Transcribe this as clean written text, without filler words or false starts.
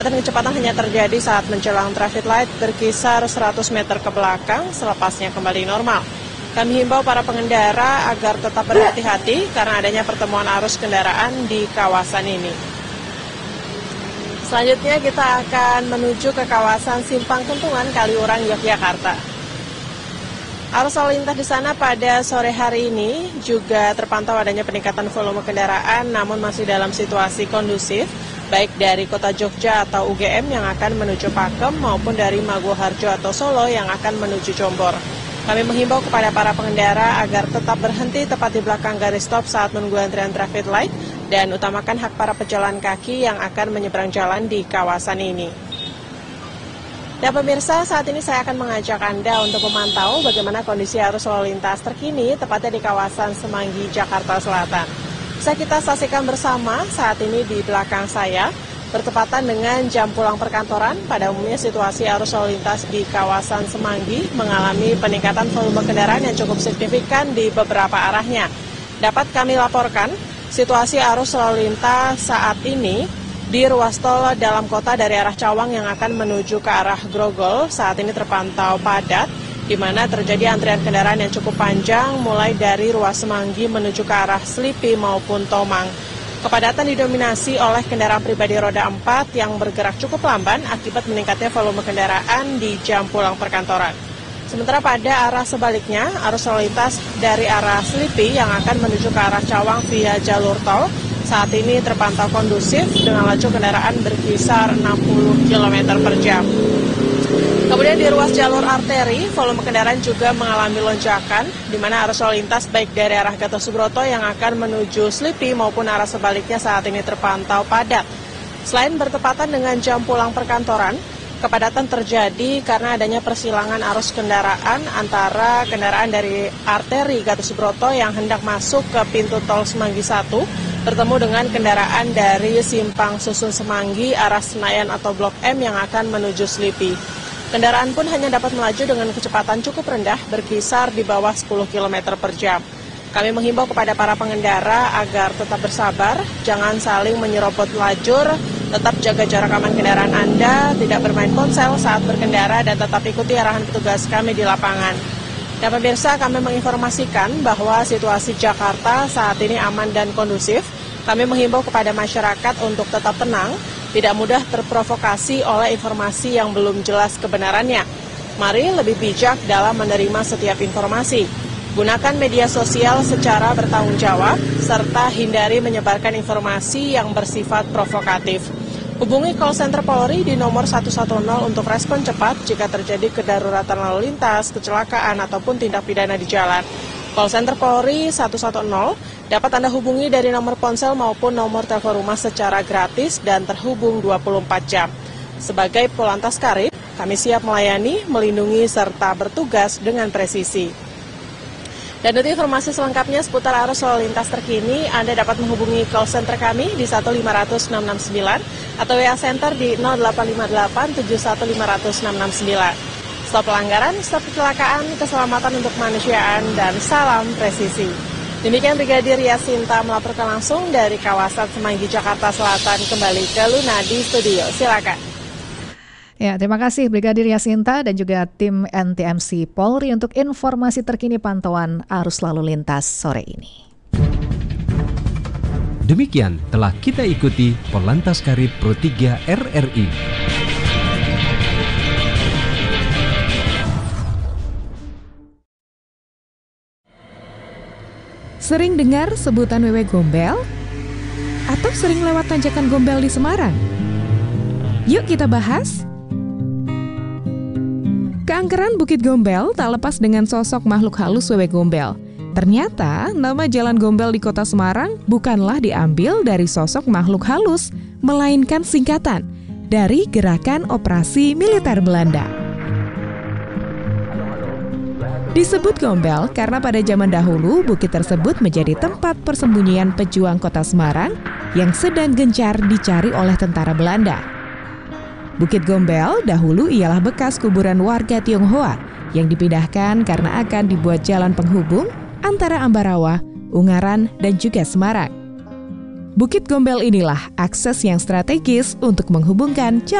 Kecepatan hanya terjadi saat menjelang traffic light berkisar 100 meter ke belakang, selepasnya kembali normal. Kami himbau para pengendara agar tetap berhati-hati karena adanya pertemuan arus kendaraan di kawasan ini. Selanjutnya kita akan menuju ke kawasan Simpang Kentungan, Kaliurang, Yogyakarta. Arus lalu lintas di sana pada sore hari ini juga terpantau adanya peningkatan volume kendaraan, namun masih dalam situasi kondusif, baik dari kota Jogja atau UGM yang akan menuju Pakem maupun dari Maguwoharjo atau Solo yang akan menuju Jombor. Kami menghimbau kepada para pengendara agar tetap berhenti tepat di belakang garis stop saat menunggu antrian traffic light dan utamakan hak para pejalan kaki yang akan menyeberang jalan di kawasan ini. Dan pemirsa, saat ini saya akan mengajak Anda untuk memantau bagaimana kondisi arus lalu lintas terkini tepatnya di kawasan Semanggi, Jakarta Selatan. Bisa kita saksikan bersama saat ini di belakang saya, bertepatan dengan jam pulang perkantoran. Pada umumnya situasi arus lalu lintas di kawasan Semanggi mengalami peningkatan volume kendaraan yang cukup signifikan di beberapa arahnya. Dapat kami laporkan, situasi arus lalu lintas saat ini di ruas tol dalam kota dari arah Cawang yang akan menuju ke arah Grogol saat ini terpantau padat, di mana terjadi antrian kendaraan yang cukup panjang mulai dari ruas Semanggi menuju ke arah Slipi maupun Tomang. Kepadatan didominasi oleh kendaraan pribadi roda 4 yang bergerak cukup lamban akibat meningkatnya volume kendaraan di jam pulang perkantoran. Sementara pada arah sebaliknya, arus lalu lintas dari arah Slipi yang akan menuju ke arah Cawang via jalur tol saat ini terpantau kondusif dengan laju kendaraan berkisar 60 km per jam. Kemudian di ruas jalur arteri, volume kendaraan juga mengalami lonjakan, di mana arus lalu lintas baik dari arah Gatot Subroto yang akan menuju Slipi maupun arah sebaliknya saat ini terpantau padat. Selain bertepatan dengan jam pulang perkantoran, kepadatan terjadi karena adanya persilangan arus kendaraan antara kendaraan dari arteri Gatot Subroto yang hendak masuk ke pintu tol Semanggi 1 bertemu dengan kendaraan dari Simpang Susun Semanggi arah Senayan atau Blok M yang akan menuju Slipi. Kendaraan pun hanya dapat melaju dengan kecepatan cukup rendah berkisar di bawah 10 km per jam. Kami menghimbau kepada para pengendara agar tetap bersabar, jangan saling menyerobot lajur, tetap jaga jarak aman kendaraan Anda, tidak bermain ponsel saat berkendara, dan tetap ikuti arahan petugas kami di lapangan. Dan pemirsa, kami menginformasikan bahwa situasi Jakarta saat ini aman dan kondusif. Kami menghimbau kepada masyarakat untuk tetap tenang, tidak mudah terprovokasi oleh informasi yang belum jelas kebenarannya. Mari lebih bijak dalam menerima setiap informasi. Gunakan media sosial secara bertanggung jawab, serta hindari menyebarkan informasi yang bersifat provokatif. Hubungi call center Polri di nomor 110 untuk respon cepat jika terjadi kedaruratan lalu lintas, kecelakaan, ataupun tindak pidana di jalan. Call center Polri 110 dapat Anda hubungi dari nomor ponsel maupun nomor telepon rumah secara gratis dan terhubung 24 jam. Sebagai Polantas Karib, kami siap melayani, melindungi, serta bertugas dengan presisi. Dan untuk informasi selengkapnya seputar arus lalu lintas terkini, Anda dapat menghubungi call center kami di 1500669 atau WA Center di 0858 7150669. Stop pelanggaran, stop kecelakaan, keselamatan untuk kemanusiaan, dan salam presisi. Demikian Brigadir Yasinta melaporkan langsung dari kawasan Semanggi, Jakarta Selatan. Kembali ke Luna di studio, silakan. Ya, terima kasih Brigadir Yasinta dan juga tim NTMC Polri untuk informasi terkini pantauan arus lalu lintas sore ini. Demikian telah kita ikuti Polantas Karib Pro 3 RRI. Sering dengar sebutan wewe gombel? Atau sering lewat tanjakan gombel di Semarang? Yuk kita bahas. Keangkeran Bukit Gombel tak lepas dengan sosok makhluk halus wewe gombel. Ternyata nama Jalan Gombel di kota Semarang bukanlah diambil dari sosok makhluk halus, melainkan singkatan dari Gerakan Operasi Militer Belanda. Disebut Gombel karena pada zaman dahulu bukit tersebut menjadi tempat persembunyian pejuang kota Semarang yang sedang gencar dicari oleh tentara Belanda. Bukit Gombel dahulu ialah bekas kuburan warga Tionghoa yang dipindahkan karena akan dibuat jalan penghubung antara Ambarawa, Ungaran, dan juga Semarang. Bukit Gombel inilah akses yang strategis untuk menghubungkan